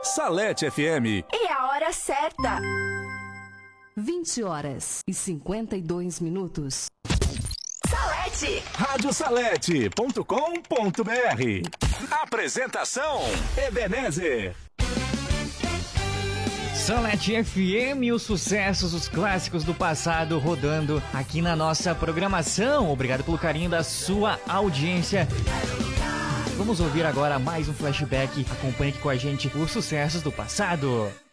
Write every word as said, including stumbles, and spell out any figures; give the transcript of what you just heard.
Salete F M. E a hora certa. vinte horas e cinquenta e dois minutos. Salete. rádio salete ponto com ponto br. Apresentação: Ebenezer. Salete F M, os sucessos, os clássicos do passado rodando aqui na nossa programação. Obrigado pelo carinho da sua audiência. Vamos ouvir agora mais um flashback. Acompanhe aqui com a gente os sucessos do passado.